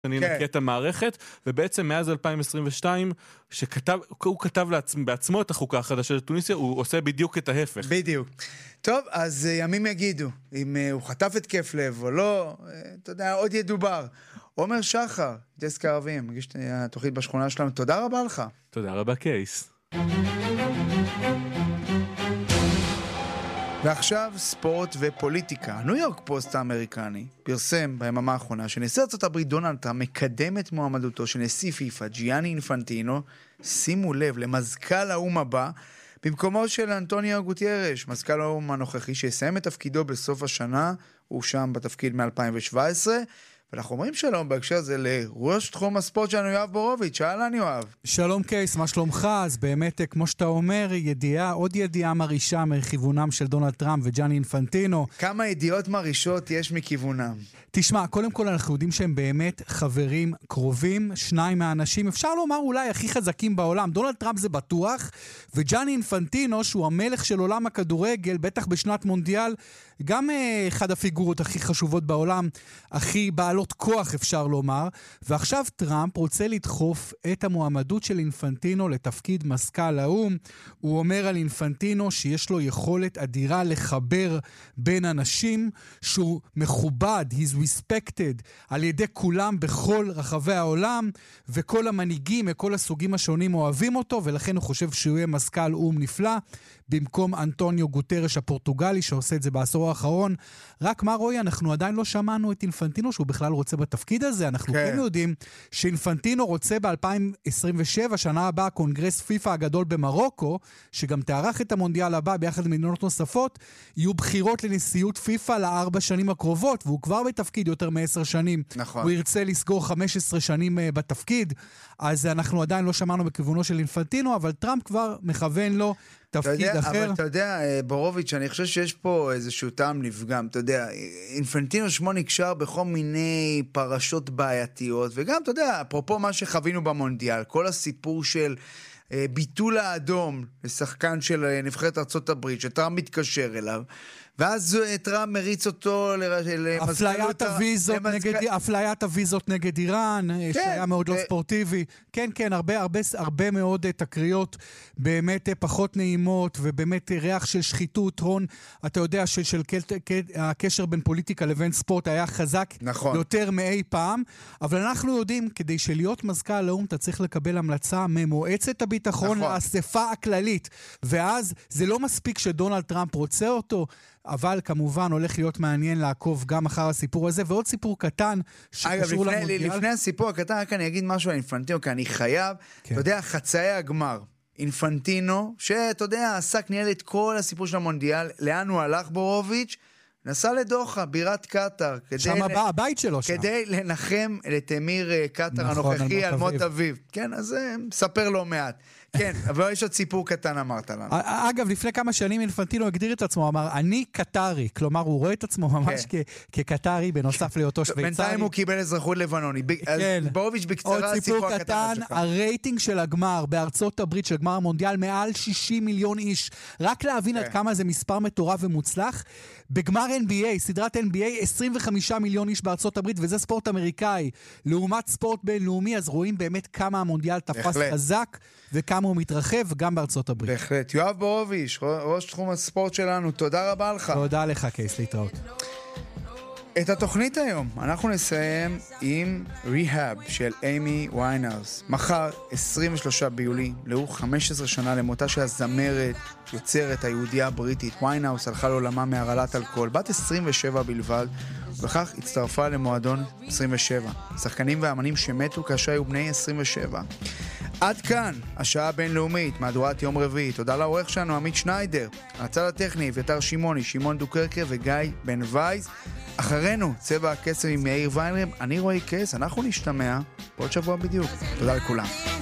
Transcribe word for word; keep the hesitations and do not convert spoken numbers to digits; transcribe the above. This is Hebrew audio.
אני נקי את המערכת, ובעצם מאז אלפיים עשרים ושתיים, שכתב, הוא כתב לעצמו, בעצמו את החוקה החדשה של טוניסיה, הוא עושה בדיוק את ההפך. בדיוק. טוב, אז ימים יגידו, אם הוא חטף את כיף לב או לא, אתה יודע, עוד ידובר. עומר שחר, דסק הערבים, מגיש את התוכנית בשכונה שלנו, תודה רבה לך. תודה רבה, קייס. ועכשיו ספורט ופוליטיקה. ניו יורק פוסט האמריקני פרסם ביממה האחרונה שנשיא ארצות הברית דונלד טראמפ מקדם את מועמדותו של נשיא פיפה ג'יאני אינפנטינו, שימו לב, למזכ"ל האו"ם הבא, במקומו של אנטוניו גוטיירש, מזכ"ל האו"ם הנוכחי שיסיים את תפקידו בסוף השנה, הוא שם בתפקיד מ-אלפיים שבע עשרה, ואנחנו אומרים שלום בהקשר הזה לראש תחום הספורט שלנו יואב בורוביץ'. אהלן יואב. שלום קייס, מה שלומך? אז באמת, כמו שאתה אומר, ידיעה, עוד ידיעה מרישה מכיוונם של דונלד טראמפ וג'אני אינפנטינו. כמה ידיעות מרישות יש מכיוונם? תשמע, קודם כל אנחנו יודעים שהם באמת חברים קרובים, שניים מהאנשים, אפשר לומר אולי הכי חזקים בעולם. דונלד טראמפ זה בטוח, וג'אני אינפנטינו, שהוא המלך של עולם הכדורגל, בטח בשנת מונדיאל, גם אה, אחד הפיגורות הכי חשובות בעולם, הכי בעלות כוח אפשר לומר, ועכשיו טראמפ רוצה לדחוף את המועמדות של אינפנטינו לתפקיד מזכ"ל האו"ם. הוא אומר על אינפנטינו שיש לו יכולת אדירה לחבר בין אנשים, שהוא מכובד, he's respected על ידי כולם בכל רחבי העולם, וכל המנהיגים מכל הסוגים השונים אוהבים אותו, ולכן הוא חושב שהוא יהיה מזכ"ל או"ם נפלא, במקום אנטוניו גוטרש הפורטוגלי שעושה את זה בעשור האחרון. רק מה רואי, אנחנו עדיין לא שמענו את אינפנטינו שהוא בכלל רוצה בתפקיד הזה. אנחנו כן, כן יודעים שאינפנטינו רוצה ב-אלפיים עשרים ושבע, שנה הבאה, קונגרס פיפה הגדול במרוקו, שגם תארח את המונדיאל הבא ביחד עם מדינות נוספות, יהיו בחירות לנשיאות פיפה לארבע שנים הקרובות, והוא כבר בתפקיד יותר מעשר שנים. נכון. הוא ירצה לסגור חמש עשרה שנים בתפקיד, אז אנחנו עדיין לא שמענו בכיוונו של אינפנטינו, אבל טראמפ כבר מכוון לו תפקיד יודע, אחר. אבל אתה יודע, בורוביץ', אני חושב שיש פה איזשהו טעם לפגם. אתה יודע, אינפנטינו שמו נקשר בכל מיני פרשות בעייתיות, וגם, אתה יודע, אפרופו מה שחווינו במונדיאל, כל הסיפור של ביטול האדום לשחקן של נבחרת ארצות הברית, שטראמפ מתקשר אליו, ואז טראמפ מריץ אותו אפליית הוויזות נגד אפליית הוויזות נגד איראן, שהיה מאוד לא ספורטיבי. כן, כן, הרבה הרבה הרבה מאוד תקריות באמת פחות נעימות, ובאמת ריח של שחיתות, הון, אתה יודע של הקשר בין פוליטיקה לבין ספורט היה חזק יותר מאי פעם, אבל אנחנו יודעים, כדי שלהיות מזכ"ל האו"ם אתה צריך לקבל המלצה ממועצת הביטחון לאספה הכללית, ואז זה לא מספיק שדונלד טראמפ רוצה אותו, אבל כמובן הולך להיות מעניין לעקוב גם אחר הסיפור הזה, ועוד סיפור קטן שקשור למונדיאל. לפני הסיפור הקטן, רק אני אגיד משהו על אינפנטינו, כי אני חייב, אתה יודע, חצאי הגמר, אינפנטינו, שאתה יודע, עסק ניהל את כל הסיפור של המונדיאל, לאן הוא הלך בורוביץ'? נסע לדוחה, בירת קטר, שם הבא, הבית שלו שם. כדי לנחם את אמיר קטר הנוכחי על מות אביו. כן, אז ספר לו מעט. כן, אבל יש עוד סיפור קטן אמרת לנו. אגב, לפני כמה שנים אינפנטינו הגדיר את עצמו, אמר, אני קטרי, כלומר הוא רואה את עצמו ממש כקטרי, בנוסף להיותו שוויצרי. בינתיים הוא קיבל אזרחות לבנוני. בורוביץ' בקצרה הסיפור הקטן שלך. הרייטינג של הגמר בארצות הברית, של גמר המונדיאל, מעל שישים מיליון איש. רק להבין עד כמה זה מספר מטורף ומוצלח. בגמר אן בי איי, סדרת אן בי איי, עשרים וחמישה מיליון איש בארצות הברית, וזה ספורט אמריקאי. לעומת ספורט בינלאומי, אז רואים באמת כמה המונדיאל תפס חזק, וכמה הוא מתרחב גם בארצות הברית. בהחלט. יואב בורוביץ', ראש תחום הספורט שלנו, תודה רבה לך. תודה לך, קייס, להתראות. את התוכנית היום אנחנו נסיים עם ריהאב של אימי ויינהאוס. מחר, עשרים ושלושה ביולי, לאור חמש עשרה שנה למותה של הזמרת, יוצרת היהודיה הבריטית. ויינהאוס הלכה לעולמה מהרעלת אלכוהול, בת עשרים ושבע בלבד, וכך הצטרפה למועדון עשרים ושבע. שחקנים ואמנים שמתו כאשר היו בני עשרים ושבע. עד כאן, השעה הבינלאומית, מהדורת יום רביעי. תודה לעורך שלנו, עמית שניידר. הצד הטכני, אביתר שמעוני, שמעון דוקרקר וגיא בן וייס. אחרינו, צבע הקסם עם יאיר ויינרב. אני רועי קייס, אנחנו נשתמע בעוד שבוע בדיוק. תודה לכולם.